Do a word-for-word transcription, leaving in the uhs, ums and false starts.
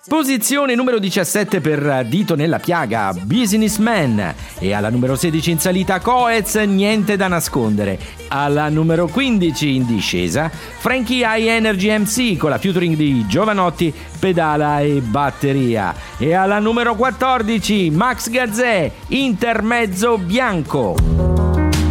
Posizione numero diciassette per Dito nella piaga, Businessman. E alla numero sedici in salita Coez, Niente da nascondere. Alla numero quindici in discesa Frankie High Energy M C con la featuring di Giovanotti, Pedala e Batteria. E alla numero quattordici Max Gazzè, Intermezzo Bianco.